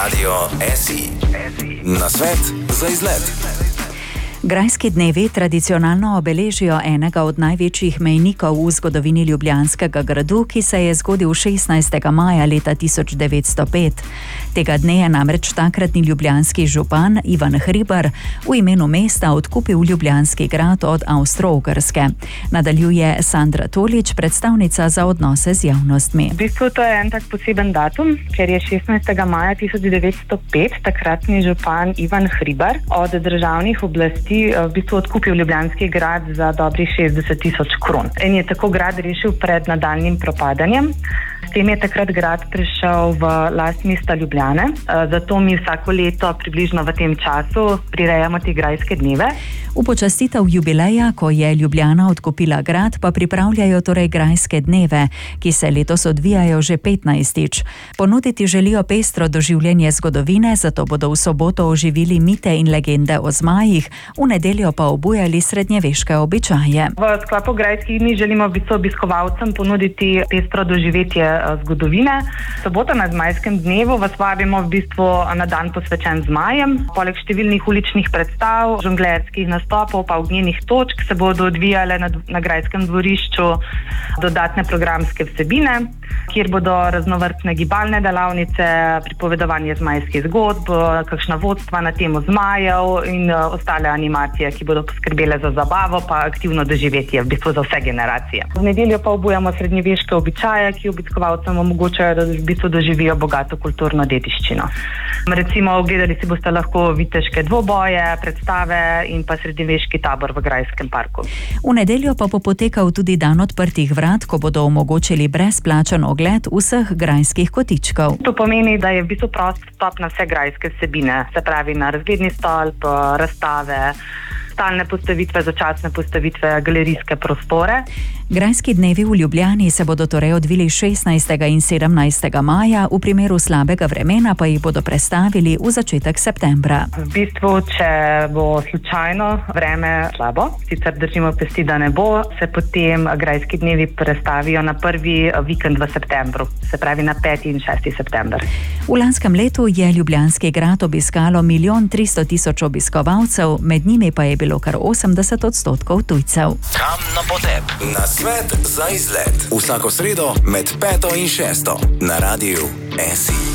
Radio SI. Na svet za izlet. Grajski dnevi tradicionalno obeležijo enega od največjih mejnikov v zgodovini Ljubljanskega gradu, ki se je zgodil 16. maja leta 1905. Tega dne je namreč takratni ljubljanski župan Ivan Hribar v imenu mesta odkupil Ljubljanski grad od Avstro-Ogrske. Nadaljuje Sandra Tolič, predstavnica za odnose z javnostmi. V bistvu to je en tak poseben datum, ker je 16. maja 1905 takratni župan Ivan Hribar od državnih oblasti v bistvu odkupil Ljubljanski grad za dobrih 60.000 kron. In je tako grad rešil pred nadaljnjim propadanjem. S tem je takrat grad prišel v last mesta Ljubljane, zato mi vsako leto približno v tem času prirejamo te grajske dneve. V počastitev jubileja, ko je Ljubljana odkupila grad, pa pripravljajo torej grajske dneve, ki se letos odvijajo že 15. Ponuditi želijo pestro doživljenje zgodovine, zato bodo v soboto oživili mite in legende o zmajih, v nedeljo pa obujali srednjeveške običaje. V sklopu grajskih dni želimo v bistvu obiskovalcem ponuditi pestro doživetje zgodovine. Soboto na zmajskem dnevu vas vabimo v bistvu na dan posvečen zmajem. Poleg številnih uličnih predstav, žonglerskih nastopov pa ognjenih točk se bodo odvijale na grajskem dvorišču dodatne programske vsebine, kjer bodo raznovrstne gibalne delavnice, pripovedovanje zmajskih zgodb, kakšna vodstva na temo zmajev in ostale animacije, ki bodo poskrbele za zabavo pa aktivno doživetje v bistvu za vse generacije. V nedeljo pa obujamo srednjeveške običaje, ki obiskovalcem omogočajo, da v bistvu doživijo bogato kulturno dediščino. Recimo ogledali si boste lahko viteške dvoboje, predstave in pa srednjeveški tabor v Grajskem parku. V nedeljo pa bo potekal tudi dan odprtih vrat, ko bodo omogočili brezplačen ogled vseh grajskih kotičkov. To pomeni, da je v bistvu prost vstop na vse grajske vsebine, se pravi na razgledni stolp, razstave, stalne postavitve, začasne postavitve, galerijske prostore. Grajski dnevi v Ljubljani se bodo torej odvili 16. in 17. maja, v primeru slabega vremena pa jih bodo prestavili v začetek septembra. V bistvu, če bo slučajno vreme slabo, sicer držimo pesti, da ne bo, se potem grajski dnevi prestavijo na prvi vikend v septembru, se pravi na 5. in 6. september. V lanskem letu je Ljubljanski grad obiskalo 1.300.000 obiskovalcev, med njimi pa je bilo kar 80% tujcev. Kam na potep? Na svet za izlet. Vsako sredo med 5. in 6. na Radiu SI.